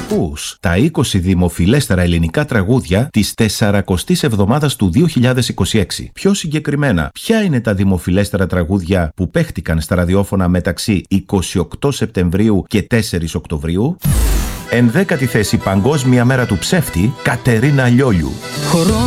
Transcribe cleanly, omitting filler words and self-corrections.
Ακούς τα 20 δημοφιλέστερα ελληνικά τραγούδια της 40ης εβδομάδας του 2026. Πιο συγκεκριμένα, ποια είναι τα δημοφιλέστερα τραγούδια που παίχτηκαν στα ραδιόφωνα μεταξύ 28 Σεπτεμβρίου και 4 Οκτωβρίου? 11η θέση, Παγκόσμια Μέρα του Ψεύτη, Κατερίνα Λιόλιου.